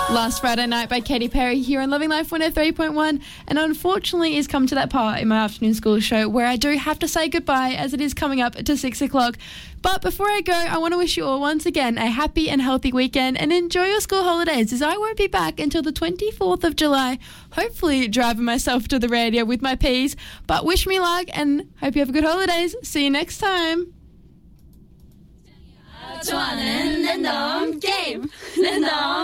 Last Friday Night by Katy Perry here on Loving Life 103.1, and unfortunately it's come to that part in my afternoon school show where I do have to say goodbye as it is coming up to 6 o'clock. But before I go, I want to wish you all once again a happy and healthy weekend and enjoy your school holidays, as I won't be back until the 24th of July, hopefully driving myself to the radio with my P's. But wish me luck and hope you have good holidays. See you next time. 좋아하는 랜덤 게임 랜덤